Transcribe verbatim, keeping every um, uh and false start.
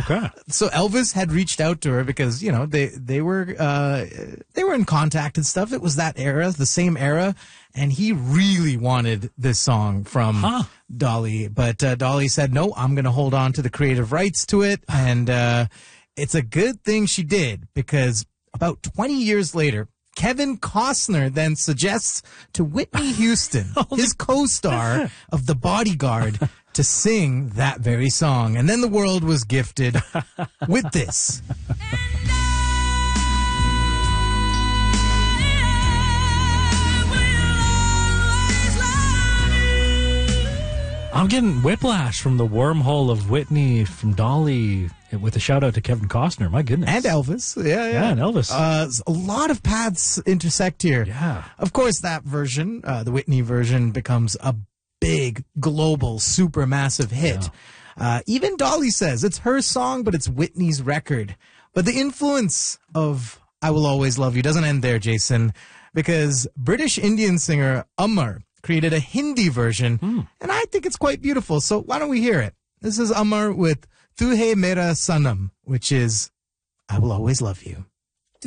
Okay. So Elvis had reached out to her because, you know, they, they were, uh, they were in contact and stuff. It was that era, the same era. And he really wanted this song from Huh. Dolly. But, uh, Dolly said, no, I'm going to hold on to the creative rights to it. And, uh, it's a good thing she did because about twenty years later, Kevin Costner then suggests to Whitney Houston, his co-star of The Bodyguard, to sing that very song. And then the world was gifted with this. I'm getting whiplash from the wormhole of Whitney, from Dolly, with a shout out to Kevin Costner. My goodness. And Elvis. Yeah, yeah. Yeah, and Elvis. Uh, a lot of paths intersect here. Yeah. Of course, that version, uh, the Whitney version, becomes a big, global, supermassive hit. Yeah. Uh, even Dolly says it's her song, but it's Whitney's record. But the influence of I Will Always Love You doesn't end there, Jason, because British Indian singer Amar created a Hindi version, mm. and I think it's quite beautiful. So why don't we hear it? This is Amar with Tu Hai Mera Sanam, which is I Will Always Love You.